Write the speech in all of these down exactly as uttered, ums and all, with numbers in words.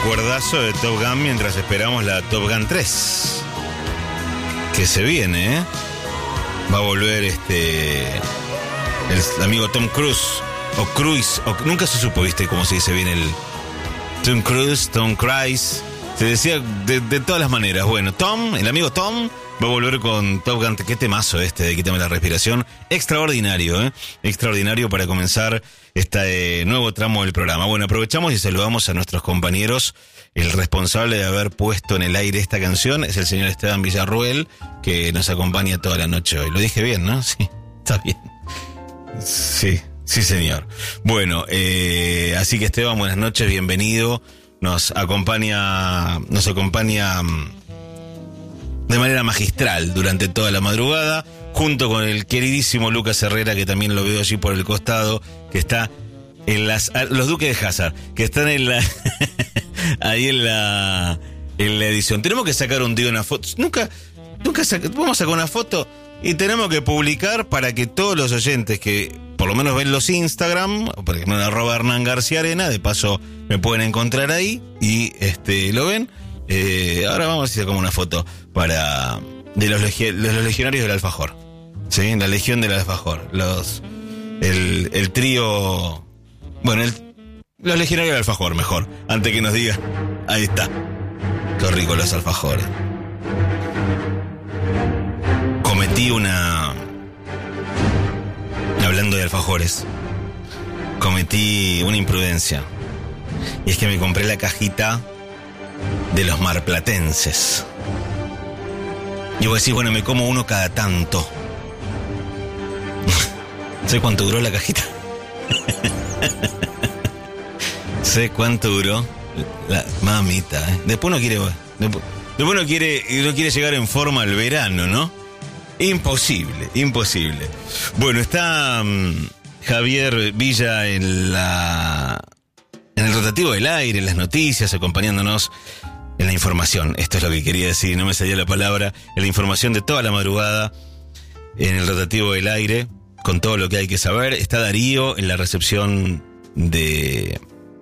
recuerdazo de Top Gun mientras esperamos la Top Gun tres. Que se viene, ¿eh? Va a volver este... el amigo Tom Cruise. O Cruise. O, nunca se supo, ¿viste? Cómo se dice bien el... Tom Cruise, Tom Cruise. Se decía de, de todas las maneras. Bueno, Tom, el amigo Tom... va a volver con Top Gun. Qué temazo este de Quítame la Respiración. Extraordinario, ¿eh? Extraordinario para comenzar este eh, nuevo tramo del programa. Bueno, aprovechamos y saludamos a nuestros compañeros. El responsable de haber puesto en el aire esta canción es el señor Esteban Villarruel, que nos acompaña toda la noche hoy. Lo dije bien, ¿no? Sí, está bien. Sí, sí, señor. Bueno, eh, así que Esteban, buenas noches, bienvenido. Nos acompaña, nos acompaña... de manera magistral durante toda la madrugada, junto con el queridísimo Lucas Herrera, que también lo veo allí por el costado, que está en las... los Duques de Hazard, que están en la... ahí en la... en la edición. Tenemos que sacar un día una foto. Nunca... nunca saca, vamos a sacar una foto y tenemos que publicar para que todos los oyentes que por lo menos ven los Instagram, por ejemplo, en arroba Hernán García Arena, de paso me pueden encontrar ahí y este lo ven. Eh, ahora vamos a hacer como una foto para de los, legi- de los legionarios del alfajor, sí, la legión del alfajor, los el, el trío, bueno, el, los legionarios del alfajor, mejor, antes que nos diga. Ahí está, qué rico los alfajores. Cometí una, hablando de alfajores, cometí una imprudencia, y es que me compré la cajita de los marplatenses. Y voy a decir, bueno, me como uno cada tanto. ¿Sé cuánto duró la cajita? ¿Sé cuánto duró? La mamita, ¿eh? Después uno quiere... Después, después uno quiere, uno quiere llegar en forma al verano, ¿no? Imposible, imposible. Bueno, está um, Javier Villa en la... en el rotativo del aire, en las noticias, acompañándonos en la información. Esto es lo que quería decir, no me salía la palabra. En la información de toda la madrugada, en el rotativo del aire, con todo lo que hay que saber. Está Darío en la recepción de,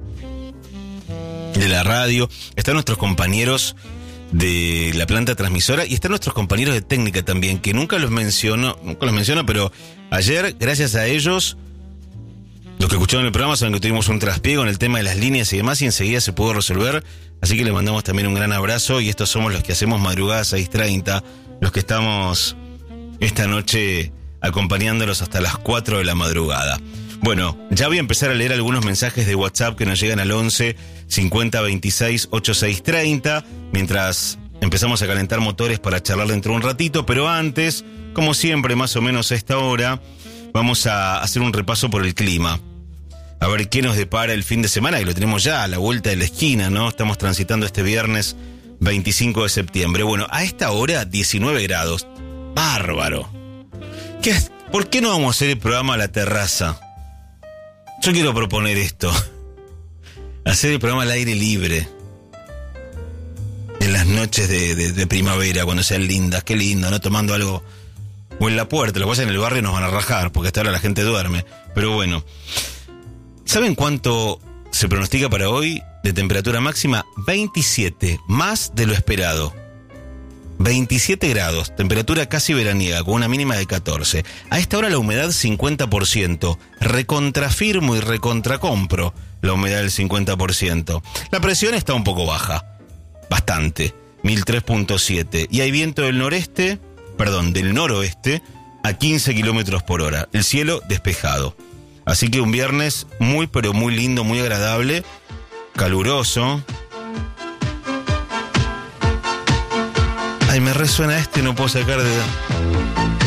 de la radio. Están nuestros compañeros de la planta transmisora y están nuestros compañeros de técnica también, que nunca los menciono, nunca los menciono, pero ayer, gracias a ellos... Los que escucharon el programa saben que tuvimos un traspié con el tema de las líneas y demás y enseguida se pudo resolver. Así que le mandamos también un gran abrazo y estos somos los que hacemos madrugada seis treinta, los que estamos esta noche acompañándolos hasta las cuatro de la madrugada. Bueno, ya voy a empezar a leer algunos mensajes de WhatsApp que nos llegan al once cincuenta veintiséis ochenta y seis treinta, mientras empezamos a calentar motores para charlar dentro de un ratito, pero antes, como siempre, más o menos a esta hora, vamos a hacer un repaso por el clima. A ver qué nos depara el fin de semana, y lo tenemos ya a la vuelta de la esquina, ¿no? Estamos transitando este viernes veinticinco de septiembre. Bueno, a esta hora diecinueve grados. Bárbaro. ¿Qué, ¿Por qué no vamos a hacer el programa a la terraza? Yo quiero proponer esto. Hacer el programa al aire libre. En las noches de, de, de primavera, cuando sean lindas. Qué lindo, ¿no? Tomando algo. O en la puerta, lo que pasa en el barrio nos van a rajar, porque hasta ahora la gente duerme. Pero bueno. ¿Saben cuánto se pronostica para hoy de temperatura máxima? veintisiete, más de lo esperado. veintisiete grados, temperatura casi veraniega, con una mínima de catorce. A esta hora la humedad cincuenta por ciento. Recontrafirmo y recontracompro la humedad del cincuenta por ciento. La presión está un poco baja, bastante, mil tres punto siete. Y hay viento del noreste, perdón, del noroeste, a quince kilómetros por hora. El cielo despejado. Así que un viernes muy pero muy lindo, muy agradable, caluroso. Ay, me resuena este, no puedo sacar de...